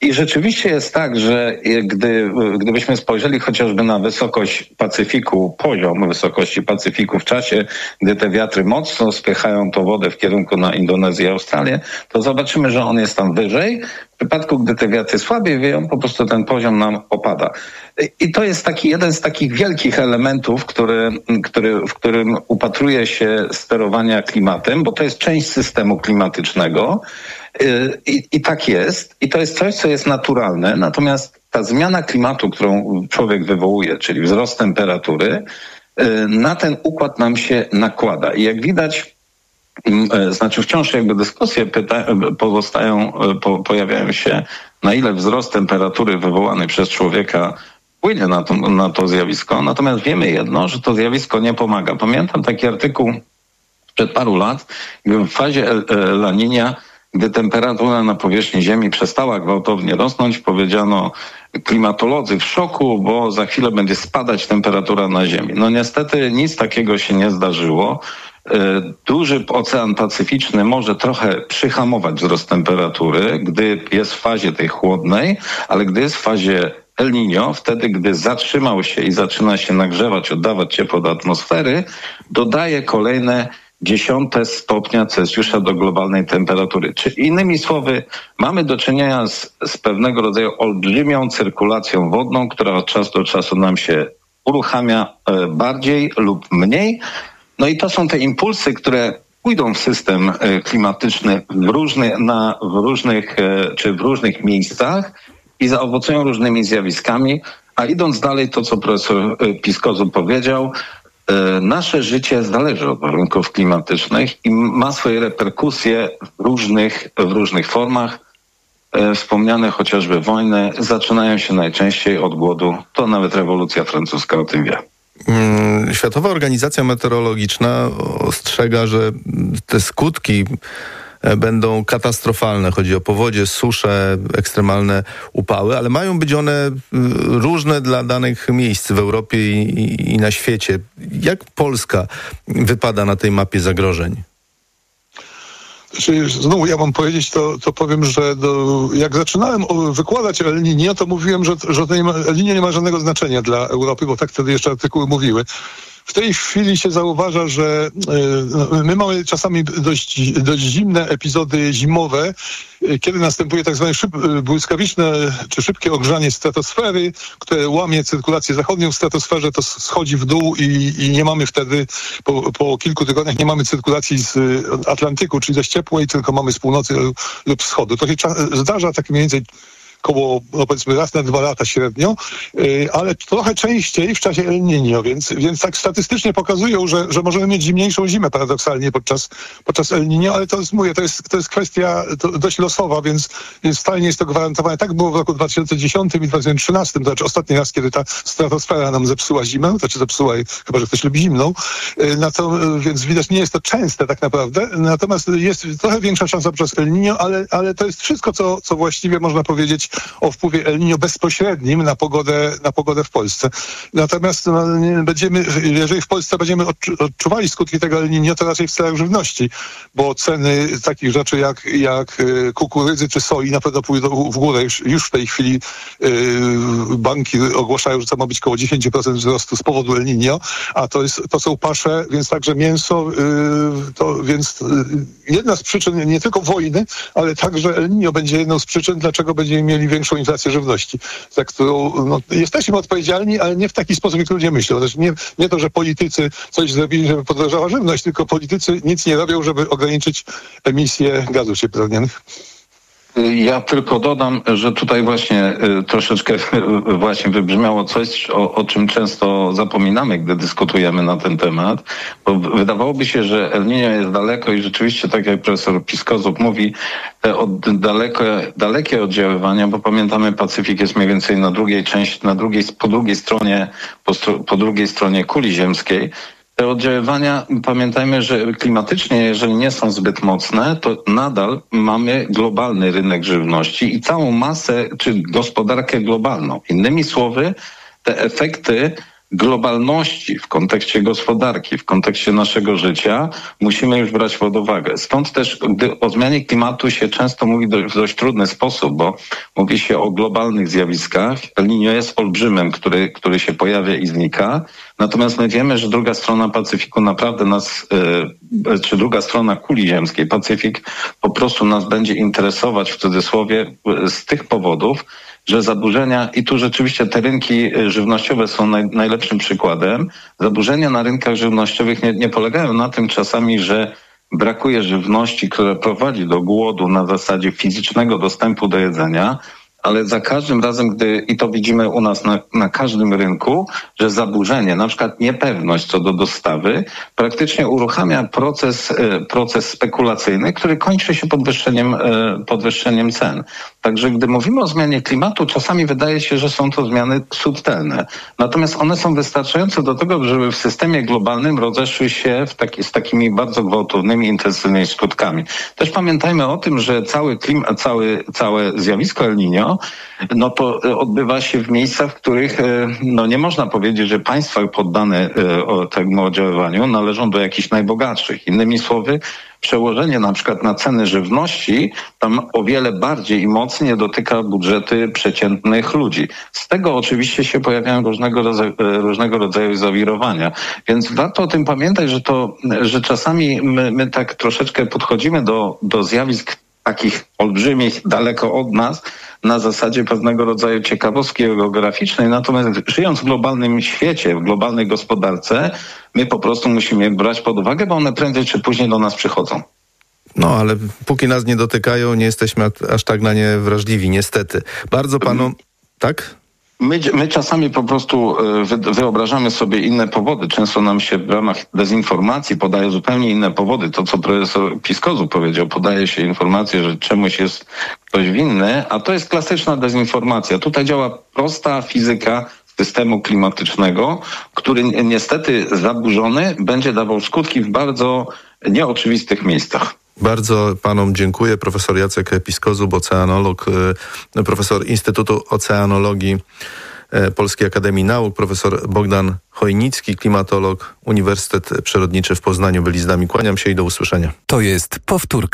I rzeczywiście jest tak, że gdybyśmy spojrzeli chociażby na wysokość Pacyfiku, poziom wysokości Pacyfiku w czasie, gdy te wiatry mocno spychają tą wodę w kierunku na Indonezję i Australię, to zobaczymy, że on jest tam wyżej. W przypadku, gdy te wiatry słabiej wieją, po prostu ten poziom nam opada. I to jest jeden z takich wielkich elementów, w którym upatruje się sterowania klimatem, bo to jest część systemu klimatycznego. I tak jest. I to jest coś, co jest naturalne. Natomiast ta zmiana klimatu, którą człowiek wywołuje, czyli wzrost temperatury, na ten układ nam się nakłada. I jak widać, wciąż jakby dyskusje pojawiają się, na ile wzrost temperatury wywołany przez człowieka wpłynie na to zjawisko. Natomiast wiemy jedno, że to zjawisko nie pomaga. Pamiętam taki artykuł sprzed paru lat, w fazie La Niña, gdy temperatura na powierzchni Ziemi przestała gwałtownie rosnąć, powiedziano klimatolodzy w szoku, bo za chwilę będzie spadać temperatura na Ziemi. No niestety nic takiego się nie zdarzyło. Duży Ocean Pacyficzny może trochę przyhamować wzrost temperatury, gdy jest w fazie tej chłodnej, ale gdy jest w fazie El Niño, wtedy gdy zatrzymał się i zaczyna się nagrzewać, oddawać ciepło do atmosfery, dodaje kolejne 0,1 stopnia Celsjusza do globalnej temperatury. Czyli innymi słowy, mamy do czynienia z pewnego rodzaju olbrzymią cyrkulacją wodną, która od czasu do czasu nam się uruchamia bardziej lub mniej. No i to są te impulsy, które pójdą w system klimatyczny w różnych miejscach i zaowocują różnymi zjawiskami. A idąc dalej, to co profesor Piskozub powiedział, nasze życie zależy od warunków klimatycznych i ma swoje reperkusje w różnych formach. Wspomniane chociażby wojny zaczynają się najczęściej od głodu. To nawet rewolucja francuska o tym wie. Światowa Organizacja Meteorologiczna ostrzega, że te skutki będą katastrofalne. Chodzi o powodzie, susze, ekstremalne upały, ale mają być one różne dla danych miejsc w Europie i na świecie. Jak Polska wypada na tej mapie zagrożeń? Znowu ja mam powiedzieć, to powiem, że jak zaczynałem wykładać o El Niño, to mówiłem, że El Niño nie ma żadnego znaczenia dla Europy, bo tak wtedy jeszcze artykuły mówiły. W tej chwili się zauważa, że my mamy czasami dość zimne epizody zimowe, kiedy następuje tak zwane błyskawiczne czy szybkie ogrzanie stratosfery, które łamie cyrkulację zachodnią w stratosferze, to schodzi w dół i nie mamy wtedy, po kilku tygodniach nie mamy cyrkulacji z Atlantyku, czyli dość ciepłej, tylko mamy z północy lub wschodu. To się zdarza tak mniej więcej około, powiedzmy, raz na 2 lata średnio, ale trochę częściej w czasie El Niño, więc tak statystycznie pokazują, że możemy mieć zimniejszą zimę paradoksalnie podczas El Niño, ale to jest kwestia dość losowa, więc wcale nie jest to gwarantowane. Tak było w roku 2010 i 2013, to znaczy ostatni raz, kiedy ta stratosfera nam zepsuła zimę, zepsuła, chyba że ktoś lubi zimną, więc widać, nie jest to częste tak naprawdę, natomiast jest trochę większa szansa podczas El Niño, ale to jest wszystko, co właściwie można powiedzieć o wpływie El Niño bezpośrednim na pogodę w Polsce. Natomiast jeżeli w Polsce będziemy odczuwali skutki tego El Niño, to raczej w celach żywności, bo ceny takich rzeczy jak kukurydzy czy soi na pewno pójdą w górę. Już w tej chwili banki ogłaszają, że to ma być około 10% wzrostu z powodu El Niño, a to są pasze, więc także mięso, więc jedna z przyczyn nie tylko wojny, ale także El Niño będzie jedną z przyczyn, dlaczego będziemy mieli większą inflację żywności, za którą jesteśmy odpowiedzialni, ale nie w taki sposób, jak ludzie myślą. Znaczy nie to, że politycy coś zrobili, żeby podrożała żywność, tylko politycy nic nie robią, żeby ograniczyć emisję gazów cieplarnianych. Ja tylko dodam, że tutaj właśnie troszeczkę wybrzmiało coś, o czym często zapominamy, gdy dyskutujemy na ten temat, bo wydawałoby się, że El Niño jest daleko i rzeczywiście, tak jak profesor Piskozub mówi, te dalekie oddziaływania, bo pamiętamy, Pacyfik jest mniej więcej po drugiej stronie kuli ziemskiej. Te oddziaływania, pamiętajmy, że klimatycznie, jeżeli nie są zbyt mocne, to nadal mamy globalny rynek żywności i całą masę, czy gospodarkę globalną. Innymi słowy, te efekty globalności w kontekście gospodarki, w kontekście naszego życia musimy już brać pod uwagę. Stąd też, gdy o zmianie klimatu się często mówi w dość trudny sposób, bo mówi się o globalnych zjawiskach. El Niño jest olbrzymem, który się pojawia i znika. Natomiast my wiemy, że druga strona Pacyfiku naprawdę czy druga strona kuli ziemskiej, Pacyfik, po prostu nas będzie interesować w cudzysłowie z tych powodów, że zaburzenia, i tu rzeczywiście te rynki żywnościowe są najlepszym przykładem, zaburzenia na rynkach żywnościowych nie polegają na tym czasami, że brakuje żywności, która prowadzi do głodu na zasadzie fizycznego dostępu do jedzenia, ale za każdym razem, i to widzimy u nas na każdym rynku, że zaburzenie, na przykład niepewność co do dostawy, praktycznie uruchamia proces spekulacyjny, który kończy się podwyższeniem cen. Także gdy mówimy o zmianie klimatu, czasami wydaje się, że są to zmiany subtelne. Natomiast one są wystarczające do tego, żeby w systemie globalnym rozeszły się z takimi bardzo gwałtownymi, intensywnymi skutkami. Też pamiętajmy o tym, że całe zjawisko El Niño to odbywa się w miejscach, w których nie można powiedzieć, że państwa poddane temu oddziaływaniu należą do jakichś najbogatszych. Innymi słowy, przełożenie na przykład na ceny żywności tam o wiele bardziej i mocniej dotyka budżety przeciętnych ludzi. Z tego oczywiście się pojawiają różnego rodzaju zawirowania. Więc warto o tym pamiętać, że czasami my tak troszeczkę podchodzimy do zjawisk takich olbrzymich, daleko od nas, na zasadzie pewnego rodzaju ciekawostki geograficznej. Natomiast żyjąc w globalnym świecie, w globalnej gospodarce, my po prostu musimy je brać pod uwagę, bo one prędzej czy później do nas przychodzą. No, ale póki nas nie dotykają, nie jesteśmy aż tak na nie wrażliwi, niestety. Bardzo panu... Tak? My czasami po prostu wyobrażamy sobie inne powody. Często nam się w ramach dezinformacji podaje zupełnie inne powody. To, co profesor Piskozub powiedział, podaje się informację, że czemuś jest ktoś winny, a to jest klasyczna dezinformacja. Tutaj działa prosta fizyka systemu klimatycznego, który niestety zaburzony będzie dawał skutki w bardzo nieoczywistych miejscach. Bardzo panom dziękuję. Profesor Jacek Piskozub, oceanolog, profesor Instytutu Oceanologii Polskiej Akademii Nauk, profesor Bogdan Chojnicki, klimatolog, Uniwersytet Przyrodniczy w Poznaniu byli z nami. Kłaniam się i do usłyszenia. To jest powtórka.